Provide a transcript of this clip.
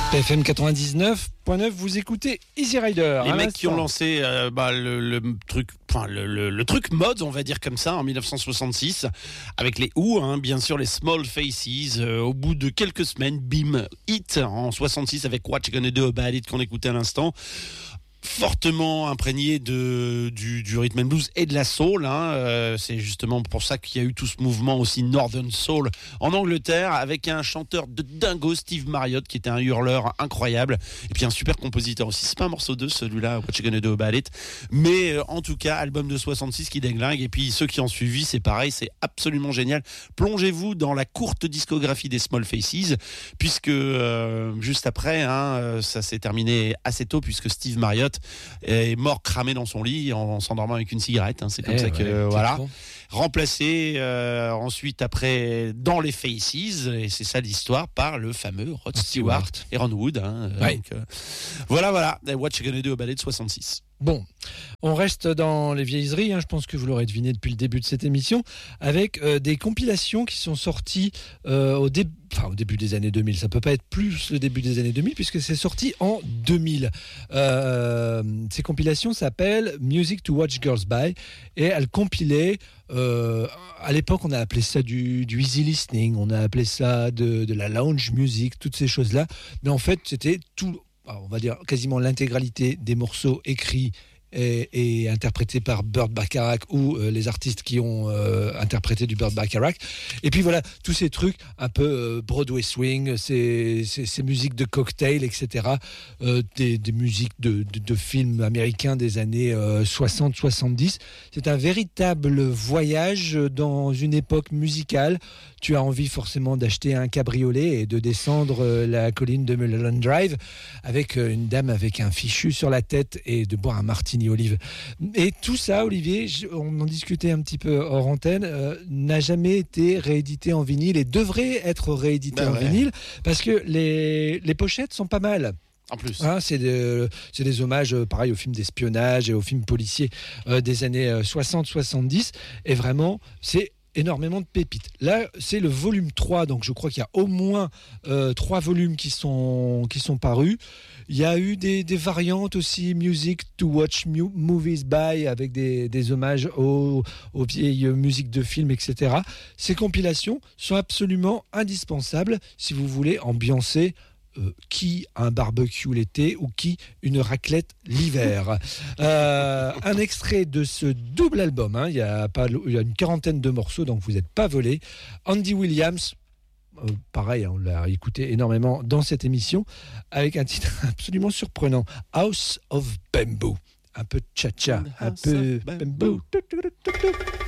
FM 99.9, vous écoutez Easy Rider. Les mecs qui ont lancé le truc mode, on va dire comme ça, en 1966, avec les Who, bien sûr, les Small Faces. Au bout de quelques semaines, bim, hit en 66 avec What You Gonna Do About It qu'on écoutait à l'instant. Fortement imprégné du rhythm and blues et de la soul. C'est justement pour ça qu'il y a eu tout ce mouvement aussi Northern Soul en Angleterre, avec un chanteur de dingo, Steve Marriott, qui était un hurleur incroyable, et puis un super compositeur aussi. C'est pas un morceau de celui-là, What You Gonna Do About It, mais en tout cas, album de 66 qui déglingue, et puis ceux qui ont suivi, c'est pareil, c'est absolument génial. Plongez-vous dans la courte discographie des Small Faces, puisque juste après, ça s'est terminé assez tôt, puisque Steve Marriott est mort cramé dans son lit en s'endormant avec une cigarette. C'est comme ça que voilà. Remplacé ensuite après dans les Faces, et c'est ça l'histoire, par le fameux Rod Stewart et Ron Wood. Donc, voilà. What You Gonna Do About It 66. Bon, on reste dans les vieilleries, je pense que vous l'aurez deviné depuis le début de cette émission, avec des compilations qui sont sorties au début des années 2000. Ça peut pas être plus le début des années 2000, puisque c'est sorti en 2000. Ces compilations s'appellent Music to Watch Girls By, et elles compilaient, à l'époque on a appelé ça du easy listening, on a appelé ça de la lounge music, toutes ces choses-là, mais en fait c'était tout, on va dire quasiment l'intégralité des morceaux écrits et interprétés par Burt Bacharach ou les artistes qui ont interprété du Burt Bacharach. Et puis voilà, tous ces trucs un peu Broadway swing, ces musiques de cocktail, etc. Des musiques de films américains des années 60-70. C'est un véritable voyage dans une époque musicale. Tu as envie forcément d'acheter un cabriolet et de descendre la colline de Mulholland Drive avec une dame avec un fichu sur la tête et de boire un martini olive. Et tout ça, Olivier, on en discutait un petit peu hors antenne, n'a jamais été réédité en vinyle et devrait être réédité en vinyle, parce que les pochettes sont pas mal. En plus. C'est des hommages pareil aux films d'espionnage et aux films policiers des années 60-70, et vraiment c'est énormément de pépites. Là, c'est le volume 3, donc je crois qu'il y a au moins 3 volumes qui sont parus. Il y a eu des variantes aussi, Music to Watch Movies By, avec des hommages aux vieilles musiques de films, etc. Ces compilations sont absolument indispensables si vous voulez ambiancer qui un barbecue l'été ou qui une raclette l'hiver. Un extrait de ce double album, il y a une quarantaine de morceaux, donc vous n'êtes pas volé. Andy Williams, pareil, on l'a écouté énormément dans cette émission, avec un titre absolument surprenant, House of Bamboo. Un peu cha-cha, un peu bamboo.